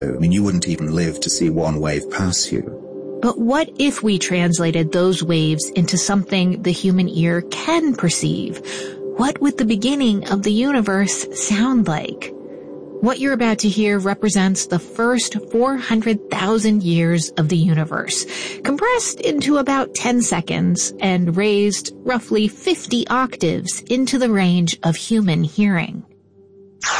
I mean, you wouldn't even live to see one wave pass you. But what if we translated those waves into something the human ear can perceive? What would the beginning of the universe sound like? What you're about to hear represents the first 400,000 years of the universe, compressed into about 10 seconds and raised roughly 50 octaves into the range of human hearing.